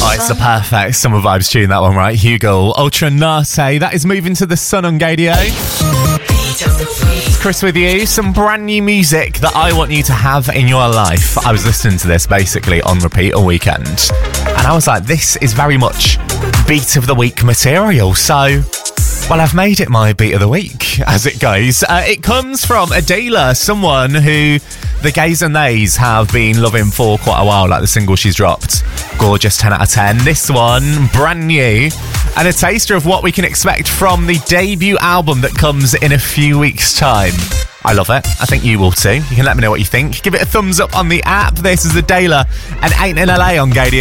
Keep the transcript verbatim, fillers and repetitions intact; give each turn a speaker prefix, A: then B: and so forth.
A: Oh, it's the perfect summer vibes tune, that one, right? Hugo, Ultra Nate. That is Moving to the Sun on Gadio. It's Chris with you. Some brand new music that I want you to have in your life. I was listening to this basically on repeat all weekend, and I was like, this is very much beat of the week material. So, well, I've made it my beat of the week, as it goes. Uh, it comes from Adela, someone who the gays and theys have been loving for quite a while, like the single she's dropped. Gorgeous, ten out of ten. This one, brand new, and a taster of what we can expect from the debut album that comes in a few weeks' time. I love it. I think you will too. You can let me know what you think. Give it a thumbs up on the app. This is Adela and Ain't in L A on Gadio.